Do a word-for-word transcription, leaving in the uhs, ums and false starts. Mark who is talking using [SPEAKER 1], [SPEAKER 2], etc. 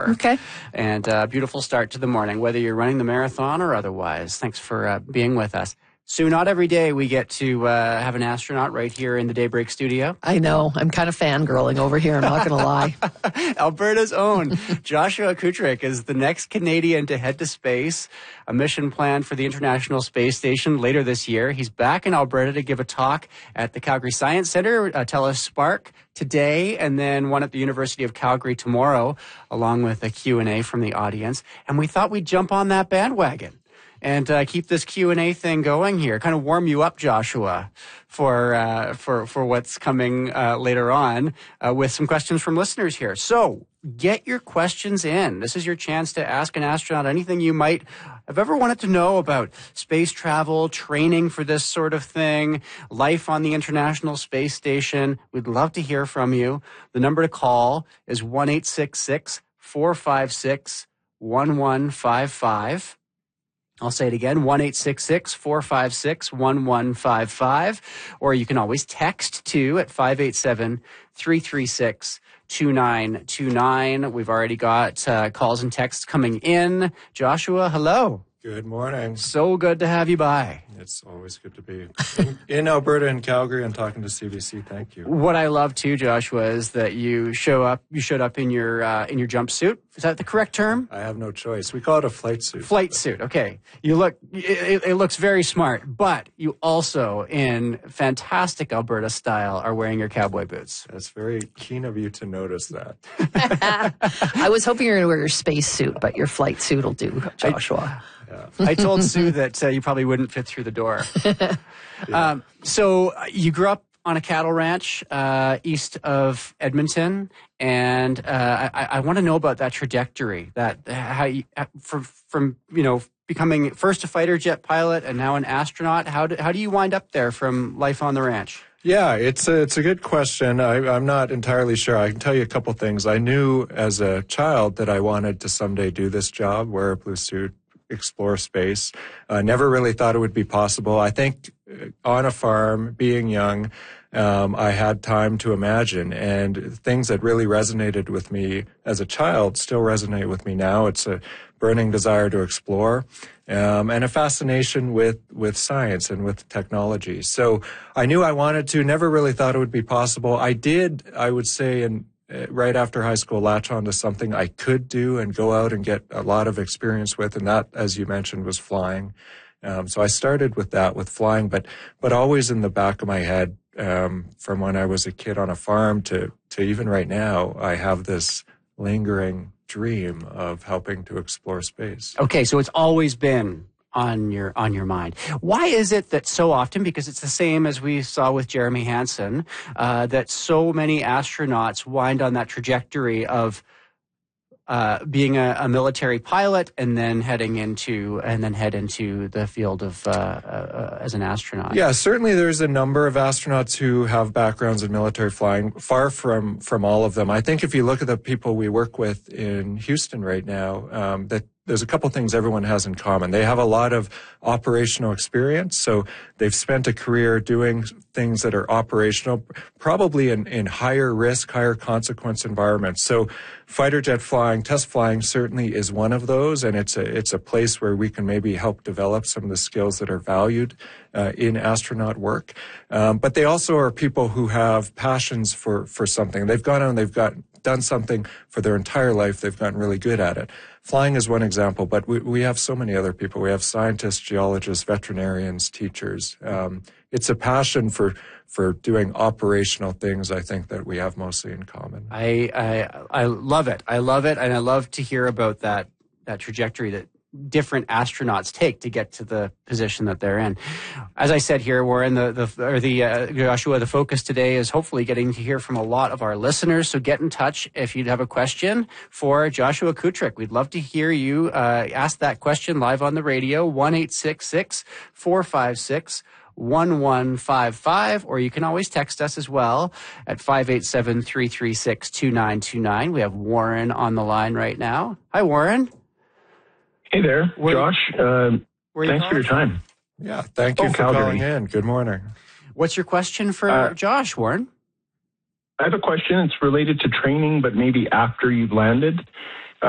[SPEAKER 1] hour.
[SPEAKER 2] Okay.
[SPEAKER 1] And a uh, beautiful start to the morning, whether you're running the marathon or otherwise. Thanks for uh, being with us. Sue, not every day we get to uh, have an astronaut right here in the Daybreak studio.
[SPEAKER 2] I know. I'm kind of fangirling over here. I'm not going to lie.
[SPEAKER 1] Alberta's own Joshua Kutryk is the next Canadian to head to space, a mission planned for the International Space Station later this year. He's back in Alberta to give a talk at the Calgary Science Centre, uh, TELUS Spark today, and then one at the University of Calgary tomorrow, along with a Q and A from the audience. And we thought we'd jump on that bandwagon and uh, keep this Q and A thing going here, kind of warm you up, Joshua, for uh, for for what's coming uh, later on uh, with some questions from listeners here. So get your questions in. This is your chance to ask an astronaut anything you might have ever wanted to know about space travel, training for this sort of thing, life on the International Space Station. We'd love to hear from you. The number to call is one eight six six, four five six, one one five five. I'll say it again, one eight six six, four five six, one one five five. Or you can always text to at five eight seven, three three six, two nine two nine. We've already got uh, calls and texts coming in. Joshua, hello.
[SPEAKER 3] Good morning.
[SPEAKER 1] So good to have you by.
[SPEAKER 3] It's always good to be in, in Alberta and Calgary and talking to C B C. Thank you.
[SPEAKER 1] What I love too, Joshua, is that you show up. You showed up in your uh, in your jumpsuit. Is that the correct term?
[SPEAKER 3] I have no choice. We call it a flight suit.
[SPEAKER 1] Flight suit. Okay. You look. It, it looks very smart, but you also, in fantastic Alberta style, are wearing your cowboy boots.
[SPEAKER 3] That's very keen of you to notice that.
[SPEAKER 2] I was hoping you were going to wear your space suit, but your flight suit will do, Joshua.
[SPEAKER 1] I, yeah. I told Sue that uh, you probably wouldn't fit through the door. yeah. um, so uh, you grew up on a cattle ranch uh, east of Edmonton, and uh, I, I want to know about that trajectory. That how you, from from you know becoming first a fighter jet pilot and now an astronaut. How do, how do you wind up there from life on the ranch?
[SPEAKER 3] Yeah, it's a, it's a good question. I, I'm not entirely sure. I can tell you a couple things. I knew as a child that I wanted to someday do this job, wear a blue suit, explore space. I uh, never really thought it would be possible. I think on a farm, being young, um, I had time to imagine, and things that really resonated with me as a child still resonate with me now. It's a burning desire to explore, um, and a fascination with, with science and with technology. So I knew I wanted to, never really thought it would be possible. I did, I would say, in right after high school, latch on to something I could do and go out and get a lot of experience with. And that, as you mentioned, was flying. Um, so I started with that, with flying, but, but always in the back of my head, um, from when I was a kid on a farm to, to even right now, I have this lingering dream of helping to explore space.
[SPEAKER 1] Okay. So it's always been on your on your mind. Why is it that so often, because it's the same as we saw with Jeremy Hansen, uh, that so many astronauts wind on that trajectory of uh, being a, a military pilot and then heading into and then head into the field of uh, uh, as an astronaut?
[SPEAKER 3] Yeah, certainly there's a number of astronauts who have backgrounds in military flying, far from from all of them. I think if you look at the people we work with in Houston right now, um, that there's a couple things everyone has in common. They have a lot of operational experience, so they've spent a career doing things that are operational, probably in, in higher risk, higher consequence environments. So fighter jet flying, test flying certainly is one of those, and it's a it's a place where we can maybe help develop some of the skills that are valued uh, in astronaut work. Um, but they also are people who have passions for, for something. They've gone on, they've got done something for their entire life. They've gotten really good at it. Flying is one example, but we, we have so many other people. We have scientists, geologists, veterinarians, teachers. Um, it's a passion for for doing operational things, I think, that we have mostly in common.
[SPEAKER 1] I I, I love it. I love it, and I love to hear about that that trajectory that different astronauts take to get to the position that they're in. As I said here, we're in the, the or the uh, Joshua, the focus today is hopefully getting to hear from a lot of our listeners. So get in touch if you'd have a question for Joshua Kutryk. We'd love to hear you uh, ask that question live on the radio, one eight six six, four five six, one one five five, or you can always text us as well at five eight seven, three three six, two nine two nine. We have Warren on the line right now. Hi, Warren.
[SPEAKER 4] Hey there,
[SPEAKER 1] where,
[SPEAKER 4] Josh. Uh, thanks
[SPEAKER 1] you
[SPEAKER 4] for your time.
[SPEAKER 3] Yeah, thank you
[SPEAKER 4] oh,
[SPEAKER 3] for
[SPEAKER 4] Calgary.
[SPEAKER 3] calling in. Good morning.
[SPEAKER 1] What's your question for
[SPEAKER 4] uh,
[SPEAKER 1] Josh, Warren?
[SPEAKER 4] I have a question. It's related to training, but maybe after you've landed.